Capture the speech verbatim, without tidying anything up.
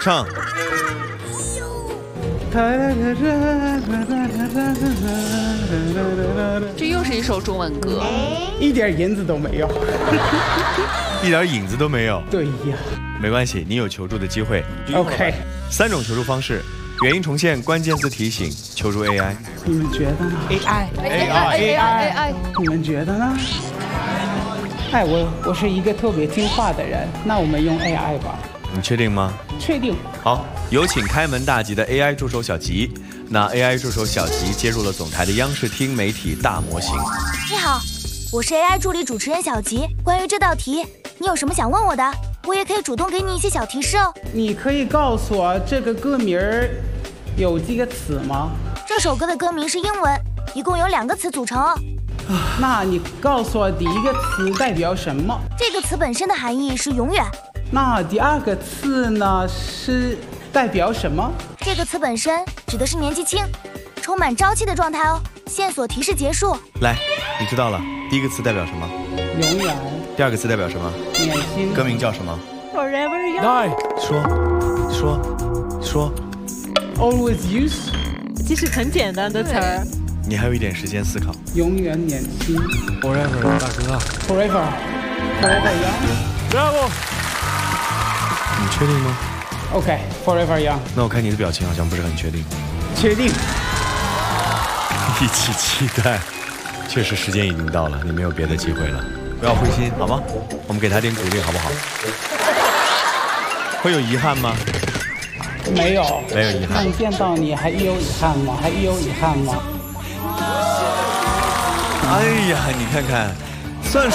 唱。 这又是一首中文歌， 一点影子都没有， 一点影子都没有。 对呀， 没关系，你有求助的机会。 OK， 三种求助方式：原因重现、关键字提醒、求助 A I。 你们觉得呢 ？A I A I A I A I， 你们觉得呢？哎，我我是一个特别听话的人，那我们用 A I 吧。 你确定吗？ 确定。 好，有请开门大吉的 A I 助手小吉。那 A I 助手小吉接入了总台的央视听媒体大模型。 你好，我是 A I 助理主持人小吉。关于这道题，你有什么想问我的？我也可以主动给你一些小提示哦。 你可以告诉我这个歌名儿有几个词吗？ 这首歌的歌名是英文，一共有两个词组成哦。 那你告诉我第一个词代表什么？ 这个词本身的含义是永远。 那第二个词呢是代表什么？ 这个词本身指的是年纪轻、充满朝气的状态哦。线索提示结束。 来，你知道了，第一个词代表什么？ 永远。 第二个词代表什么？ 年轻。 歌名叫什么 ？Forever Young。 来，说，说，说。 Always use。 其实很简单的词儿。 你还有一点时间思考。 永远年轻。 Forever， 大哥。 Forever。Forever Young。 Bravo。你确定吗 ？OK，Forever Young。 那我看你的表情好像不是很确定。 确定。 一起期待。确实时间已经到了，你没有别的机会了，不要灰心，好吗？我们给他点鼓励，好不好？会有遗憾吗？ 没有， 没有遗憾。 能见到你还有遗憾吗？还有遗憾吗？ 哎呀，你看看。